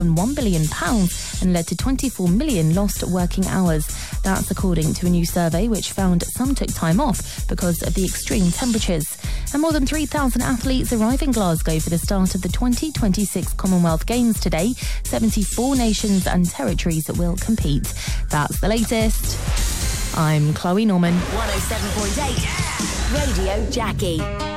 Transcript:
£1 billion and led to 24 million lost working hours. That's according to a new survey which found some took time off because of the extreme temperatures. And more than 3,000 athletes arrive in Glasgow for the start of the 2026 Commonwealth Games today. 74 nations and territories will compete. That's the latest. I'm Chloe Norman. 107.8 Radio Jackie.